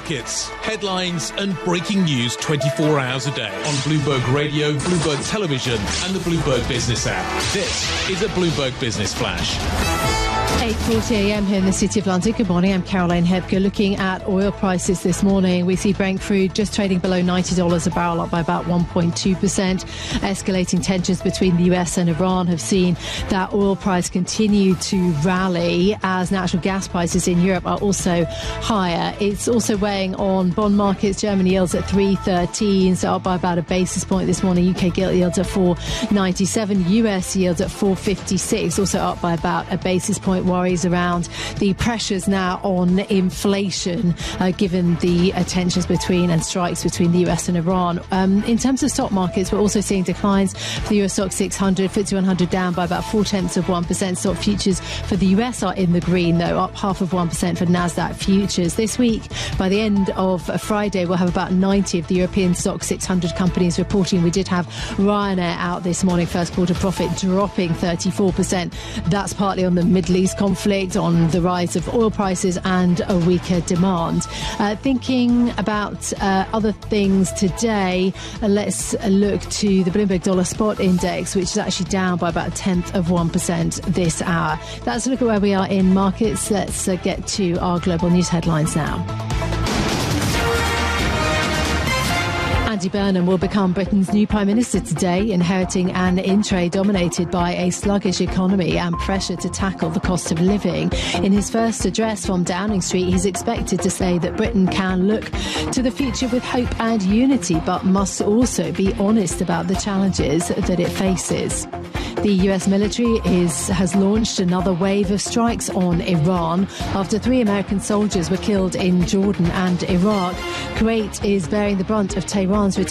markets, headlines and breaking news 24 hours a day on Bloomberg Radio, Bloomberg Television and the Bloomberg Business app. This is a Bloomberg Business Flash. 8:40am here in the City of London. Good morning, I'm Caroline Hebke. Looking at oil prices this morning, we see Brent crude just trading below $90 a barrel, up by about 1.2%. Escalating tensions between the US and Iran have seen that oil price continue to rally as natural gas prices in Europe are also higher. It's also weighing on bond markets. German yields at 3.13, so up by about a basis point this morning. UK gilt yields at 4.97, US yields at 4.56, also up by about a basis point. Worries around the pressures now on inflation, given the tensions between and strikes between the US and Iran. In terms of stock markets, we're also seeing declines for the US Stock 600, FTSE 100 down by about 0.4%. Stock futures for the US are in the green, though, up 0.5% for Nasdaq futures. This week, by the end of Friday, we'll have about 90 of the European Stock 600 companies reporting. We did have Ryanair out this morning, first quarter profit dropping 34%. That's partly on the Middle East conflict, on the rise of oil prices and a weaker demand. Thinking about other things today, let's look to the Bloomberg Dollar Spot Index, which is actually down by about 0.1% this hour. That's a look at where we are in markets. Let's get to our global news headlines now. Andy Burnham will become Britain's new Prime Minister today, inheriting an in-trade dominated by a sluggish economy and pressure to tackle the cost of living. In his first address from Downing Street, he's expected to say that Britain can look to the future with hope and unity, but must also be honest about the challenges that it faces. The US military has launched another wave of strikes on Iran after 3 American soldiers were killed in Jordan and Iraq. Kuwait is bearing the brunt of Tehran's